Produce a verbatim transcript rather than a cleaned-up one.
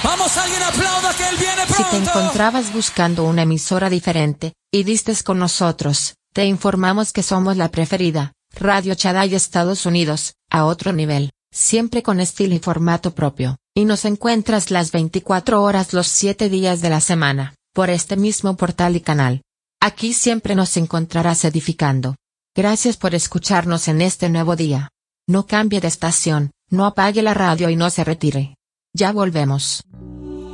Vamos, alguien aplauda que él viene Si te pronto. encontrabas buscando una emisora diferente, y distes con nosotros, te informamos que somos la preferida, Radio Shaddai Estados Unidos, a otro nivel, siempre con estilo y formato propio, y nos encuentras las veinticuatro horas los siete días de la semana, por este mismo portal y canal. Aquí siempre nos encontrarás edificando. Gracias por escucharnos en este nuevo día. No cambie de estación, no apague la radio y no se retire. Ya volvemos.